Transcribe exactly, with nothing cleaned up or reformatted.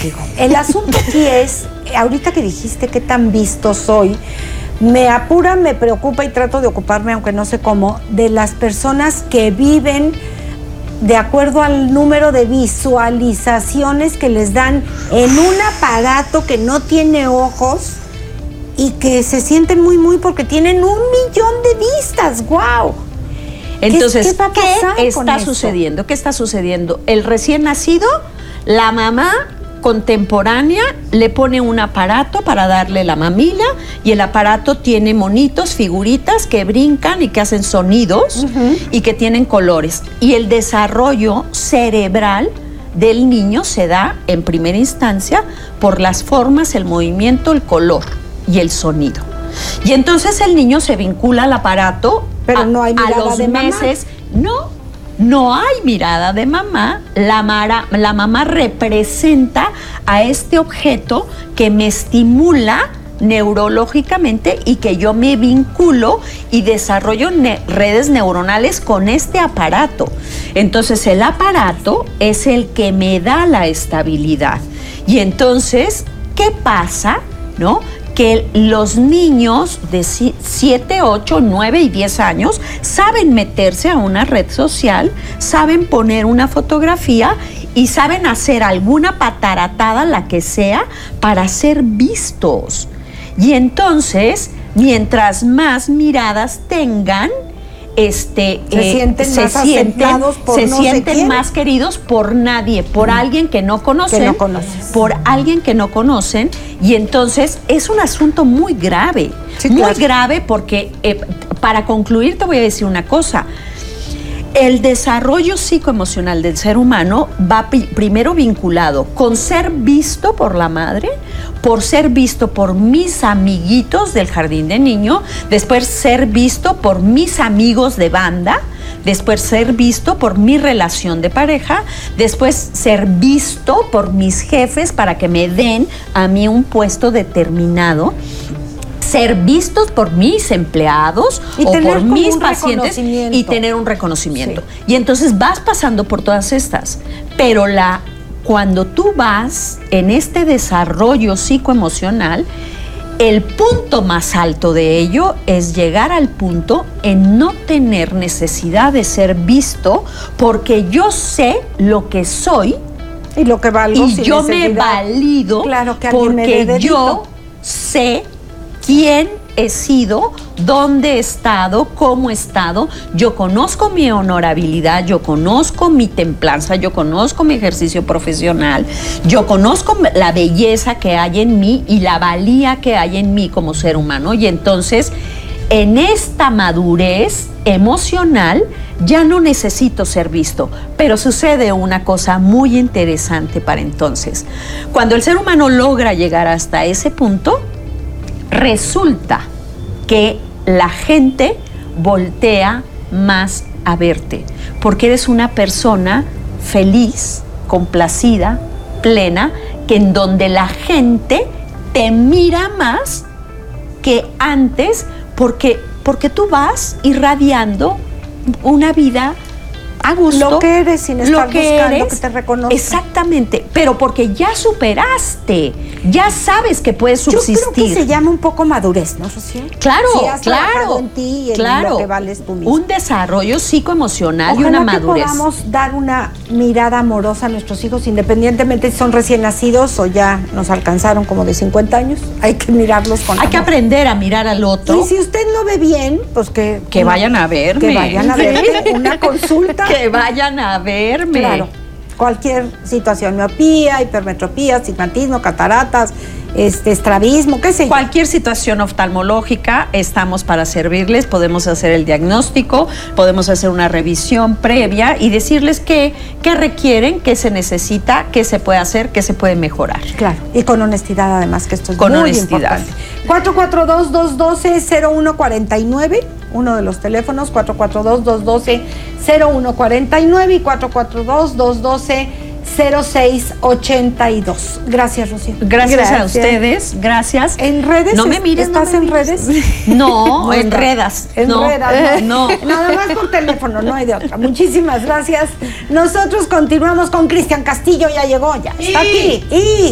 contigo. El asunto aquí es, ahorita que dijiste qué tan visto soy, me apura, me preocupa y trato de ocuparme, aunque no sé cómo, de las personas que viven de acuerdo al número de visualizaciones que les dan en un aparato que no tiene ojos y que se sienten muy, muy porque tienen un millón de vistas. ¡Guau! Entonces, ¿qué, qué, va a pasar ¿qué con está eso? sucediendo? ¿Qué está sucediendo? El recién nacido, la mamá contemporánea le pone un aparato para darle la mamila y el aparato tiene monitos, figuritas que brincan y que hacen sonidos uh-huh. y que tienen colores. Y el desarrollo cerebral del niño se da en primera instancia por las formas, el movimiento, el color y el sonido. Y entonces el niño se vincula al aparato. Pero no hay mirada a los de meses. Mamá. No, no hay mirada de mamá. La, mara, la mamá representa a este objeto que me estimula neurológicamente y que yo me vinculo y desarrollo ne- redes neuronales con este aparato. Entonces el aparato es el que me da la estabilidad. Y entonces, ¿qué pasa? ¿No? Que los niños de siete, ocho, nueve y diez años saben meterse a una red social, saben poner una fotografía y saben hacer alguna pataratada, la que sea, para ser vistos. Y entonces, mientras más miradas tengan, este, se eh, sienten se más sienten, aceptados por se no sienten sé quién. más queridos por nadie, por mm. alguien que no conocen, que no conoces. por alguien que no conocen, y entonces es un asunto muy grave, sí, muy claro. grave porque eh, para concluir te voy a decir una cosa. El desarrollo psicoemocional del ser humano va p- primero vinculado con ser visto por la madre, por ser visto por mis amiguitos del jardín de niño, después ser visto por mis amigos de banda, después ser visto por mi relación de pareja, después ser visto por mis jefes para que me den a mí un puesto determinado, ser vistos por mis empleados y o por mis pacientes y tener un reconocimiento. Sí. Y entonces vas pasando por todas estas, pero la, cuando tú vas en este desarrollo psicoemocional, el punto más alto de ello es llegar al punto en no tener necesidad de ser visto porque yo sé lo que soy y lo que valgo y yo necesidad. me valido claro que porque me yo sé quién he sido, dónde he estado, cómo he estado. Yo conozco mi honorabilidad, yo conozco mi templanza, yo conozco mi ejercicio profesional, yo conozco la belleza que hay en mí y la valía que hay en mí como ser humano. Y entonces, en esta madurez emocional, ya no necesito ser visto. Pero sucede una cosa muy interesante para entonces. Cuando el ser humano logra llegar hasta ese punto, resulta que la gente voltea más a verte, porque eres una persona feliz, complacida, plena, que en donde la gente te mira más que antes, porque, porque tú vas irradiando una vida a gusto. Lo que eres sin estar lo que buscando eres, que te reconozcan. Exactamente, pero porque ya superaste, ya sabes que puedes subsistir. Yo creo que se llama un poco madurez, ¿no, Rocío? Claro, sí, has claro, en ti y claro. En lo que vales tú mismo. Un desarrollo psicoemocional Ojalá y una que madurez. podamos dar una mirada amorosa a nuestros hijos, independientemente si son recién nacidos o ya nos alcanzaron como de cincuenta años. Hay que mirarlos con Hay amor. que aprender a mirar al otro. Y si usted no ve bien, pues que... Que una, vayan a verme. Que vayan a verte, una consulta. Que vayan a verme. Claro. Cualquier situación, miopía, hipermetropía, astigmatismo, cataratas, este, estrabismo, qué sé yo. Cualquier situación oftalmológica, estamos para servirles, podemos hacer el diagnóstico, podemos hacer una revisión previa y decirles qué, qué requieren, qué se necesita, qué se puede hacer, qué se puede mejorar. Claro, y con honestidad además, que esto es con muy honestidad. importante. cuatro cuatro dos, dos uno dos, cero uno cuatro nueve, uno de los teléfonos, cuatro cuatro dos, dos uno dos, cero uno cuatro nueve y cuatro cuatro dos, dos uno dos, cero seis ocho dos. Gracias, Rocío. Gracias, gracias a ustedes, gracias. ¿En redes? No me mires, ¿Estás no me en redes? No, no en redas. En no, redas, no. no. Nada más por teléfono, no hay de otra. Muchísimas gracias. Nosotros continuamos con Cristian Castillo, ya llegó, ya está aquí. Y